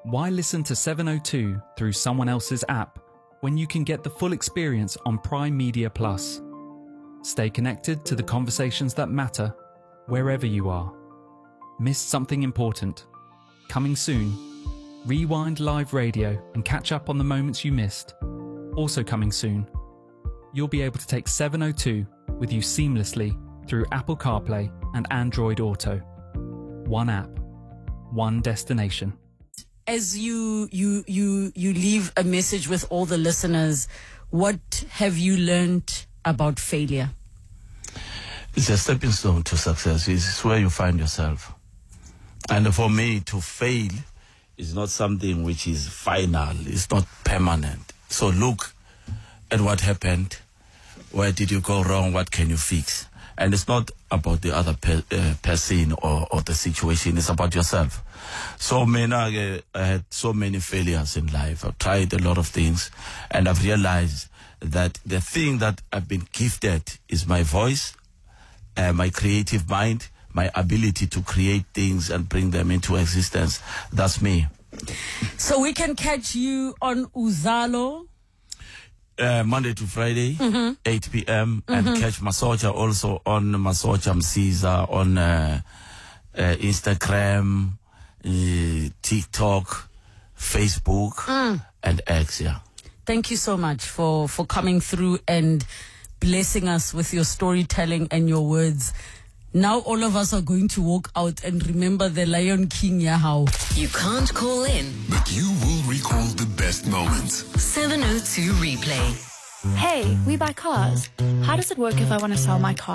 Why listen to 702 through someone else's app when you can get the full experience on Prime Media Plus? Stay connected to the conversations that matter wherever you are. Missed something important? Coming soon. Rewind live radio and catch up on the moments you missed. Also coming soon. You'll be able to take 702 with you seamlessly through Apple CarPlay and Android Auto. One app, one destination. As you leave a message with all the listeners, what have you learned about failure? It's a stepping stone to success. It's where you find yourself. And for me, to fail is not something which is final. It's not permanent. So look at what happened. Where did you go wrong? What can you fix? And it's not about the other person or the situation. It's about yourself. So I had so many failures in life. I've tried a lot of things, and I've realized that the thing that I've been gifted is my voice, my creative mind, my ability to create things and bring them into existence. That's me. So we can catch you on Uzalo? Monday to Friday, 8 p.m. And catch Masocha also on Masocha Msiza on Instagram, TikTok, Facebook, and X, yeah. Thank you so much for coming through and blessing us with your storytelling and your words. Now all of us are going to walk out and remember the Lion King Yahoo. You can't call in, but you will recall the best moments. 702 Replay. Hey, we buy cars. How does it work if I want to sell my car?